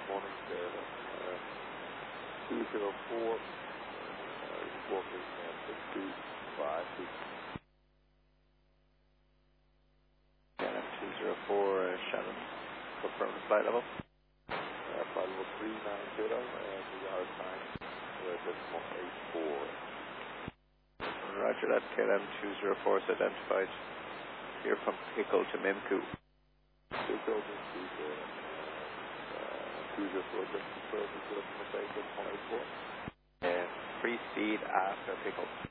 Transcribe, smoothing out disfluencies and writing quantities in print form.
morning, 204, report is 6252. KLM 204, Shannon, confirm the flight level. Flight level 390, and the yard time is at 184. Roger that, KLM 204 is identified here from Pickle to Mimku. Pickle to Mimku, 204, just confirmed, is it 184? Free speed after Pickle.